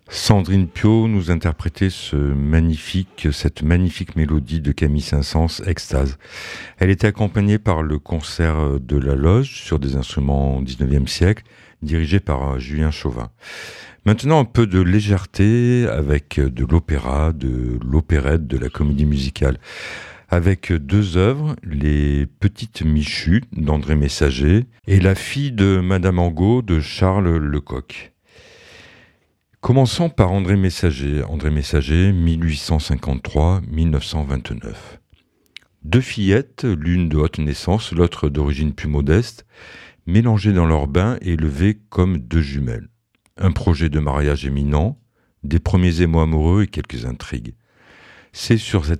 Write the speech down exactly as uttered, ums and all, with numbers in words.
Sandrine Piau nous interprétait ce magnifique, cette magnifique mélodie de Camille Saint-Saëns, Extase. Elle était accompagnée par le concert de la Loge sur des instruments dix-neuvième siècle, dirigé par Julien Chauvin. Maintenant, un peu de légèreté avec de l'opéra, de l'opérette, de la comédie musicale. Avec deux œuvres, Les Petites Michues d'André Messager et La fille de Madame Angot de Charles Lecoq. Commençons par André Messager. André Messager, mille huit cent cinquante-trois à mille neuf cent vingt-neuf. Deux fillettes, l'une de haute naissance, l'autre d'origine plus modeste, mélangées dans leur bain et élevées comme deux jumelles. Un projet de mariage éminent, des premiers émois amoureux et quelques intrigues. C'est sur cette